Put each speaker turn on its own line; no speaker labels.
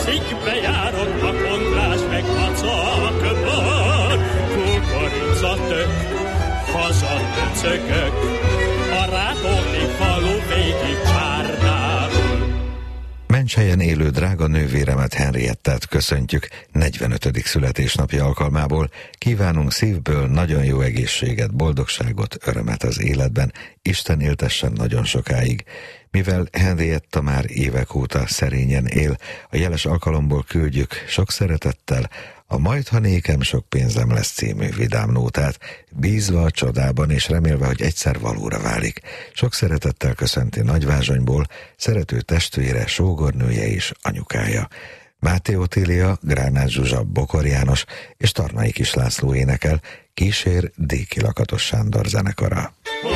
cikkbe járok, a kondrás meg a cakban. Kukorica tök, hazadöcögök, a Rákóczi falu végig csárdából.
Mencshelyen élő drága nővéremet, Henriettát köszöntjük 45. születésnapja alkalmából. Kívánunk szívből nagyon jó egészséget, boldogságot, örömet az életben. Isten éltessen nagyon sokáig. Mivel Henrietta már évek óta szerényen él, a jeles alkalomból küldjük sok szeretettel a Majd, ha nékem sok pénzem lesz című vidám nótát, bízva a csodában és remélve, hogy egyszer valóra válik. Sok szeretettel köszönti Nagyvázsonyból szerető testvére, sógornője és anyukája. Máté Otília, Gránát Zsuzsa, Bokor János és Tarnai Kis László énekel, kísér Déki Lakatos Sándor zenekara.